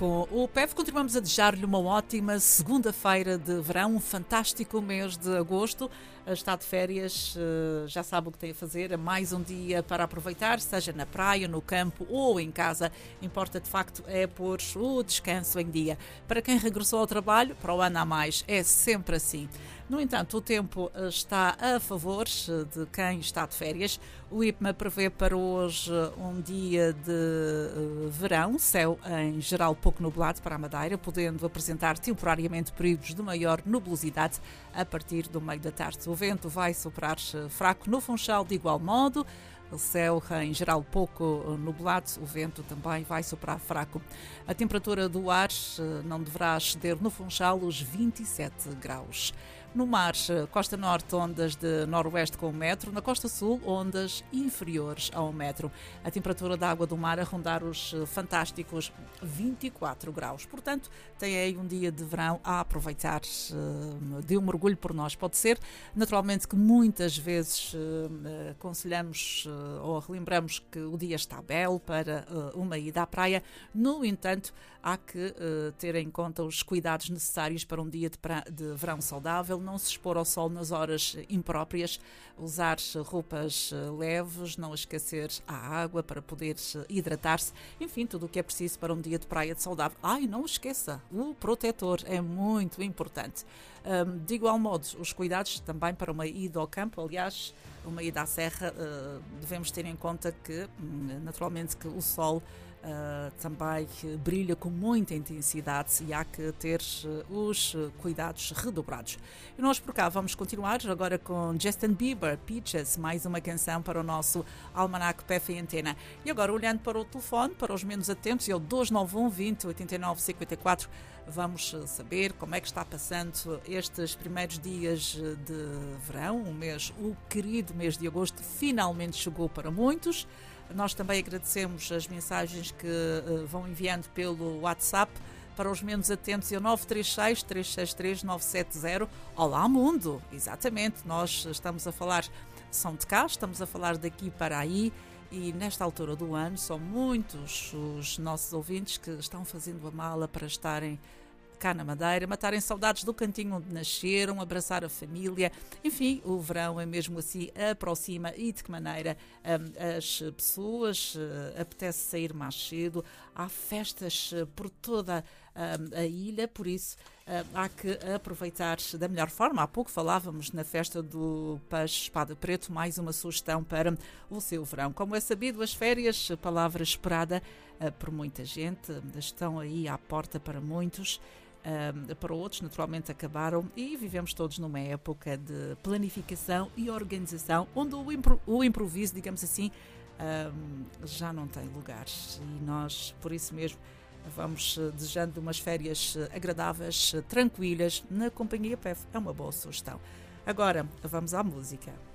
Com o PEV, continuamos a desejar-lhe uma ótima segunda-feira de verão, um fantástico mês de agosto. Está de férias, já sabe o que tem a fazer, é mais um dia para aproveitar, seja na praia, no campo ou em casa. Importa de facto é pôr o descanso em dia. Para quem regressou ao trabalho, para o ano a mais, é sempre assim. No entanto, o tempo está a favor de quem está de férias. O IPMA prevê para hoje um dia de verão, céu em geral pouco nublado para a Madeira, podendo apresentar temporariamente períodos de maior nubosidade a partir do meio da tarde. O vento vai soprar fraco no Funchal de igual modo. O céu em geral pouco nublado, o vento também vai soprar fraco. A temperatura do ar não deverá exceder no Funchal os 27 graus. No mar, costa norte, ondas de noroeste com 1 metro. Na costa sul, ondas inferiores a 1 metro. A temperatura da água do mar a rondar os fantásticos 24 graus. Portanto, tem aí um dia de verão a aproveitar. De um mergulho por nós pode ser. Naturalmente que muitas vezes aconselhamos ou relembramos que o dia está belo para uma ida à praia. No entanto, há que ter em conta os cuidados necessários para um dia de verão saudável. Não se expor ao sol nas horas impróprias, usar roupas leves, não esquecer a água para poder hidratar-se, enfim, tudo o que é preciso para um dia de praia de saudável. E não esqueça, o protetor é muito importante. De igual modo, os cuidados também para uma ida ao campo, aliás, uma ida à serra, devemos ter em conta que, naturalmente, que o sol também brilha com muita intensidade e há que ter os cuidados redobrados. E nós por cá vamos continuar agora com Justin Bieber, Peaches, mais uma canção para o nosso Almanac PEV em Antena. E agora, olhando para o telefone, para os menos atentos, é o 291 20 89 54. Vamos saber como é que está passando estes primeiros dias de verão. O querido mês de agosto finalmente chegou para muitos. Nós também agradecemos as mensagens que vão enviando pelo WhatsApp para os menos atentos. É o 936-363-970. Olá, mundo! Exatamente, nós estamos a falar são de cá, estamos a falar daqui para aí. E nesta altura do ano são muitos os nossos ouvintes que estão fazendo a mala para estarem cá na Madeira, matarem saudades do cantinho onde nasceram, abraçar a família. Enfim, o verão é mesmo assim, aproxima. E de que maneira as pessoas apetece sair mais cedo. Há festas por toda a ilha, por isso há que aproveitar da melhor forma. Há pouco falávamos na festa do Peixe Espada Preto, mais uma sugestão para o seu verão. Como é sabido, as férias, palavra esperada por muita gente, estão aí à porta para muitos. Para outros, naturalmente, acabaram e vivemos todos numa época de planificação e organização onde o improviso, digamos assim, já não tem lugar. E nós, por isso mesmo, vamos desejando umas férias agradáveis, tranquilas, na companhia PEV. É uma boa sugestão. Agora, vamos à música.